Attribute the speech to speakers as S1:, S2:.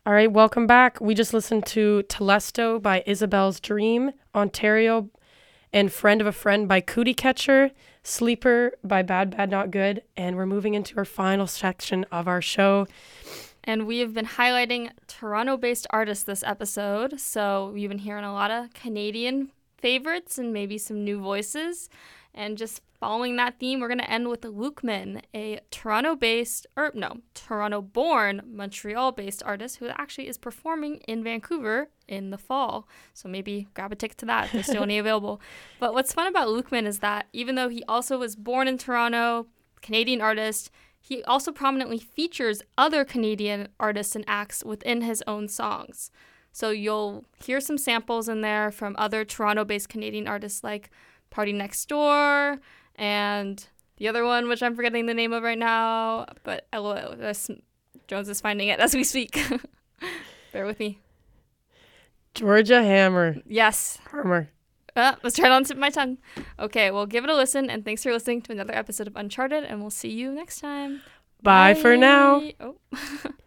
S1: All right, welcome back. We just listened to Telesto by Isabel's Dream, Ontario, and Friend of a Friend by Cootie Catcher, Sleeper by Bad Bad Not Good, and we're moving into our final section of our show.
S2: And we have been highlighting Toronto-based artists this episode, so you've been hearing a lot of Canadian favorites and maybe some new voices. And just following that theme, we're going to end with Lukeman, a Toronto-born, Montreal-based artist who actually is performing in Vancouver in the fall. So maybe grab a ticket to that. They're still only available. But what's fun about Lukeman is that even though he also was born in Toronto, Canadian artist, he also prominently features other Canadian artists and acts within his own songs. So you'll hear some samples in there from other Toronto-based Canadian artists like Party Next Door, and the other one, which I'm forgetting the name of right now, but Jones is finding it as we speak. Bear with me.
S1: Georgia Hammer.
S2: Yes.
S1: Hammer.
S2: Let's try it on the tip of my tongue. Okay, well, give it a listen, and thanks for listening to another episode of Uncharted, and we'll see you next time.
S1: Bye for now.
S2: Oh.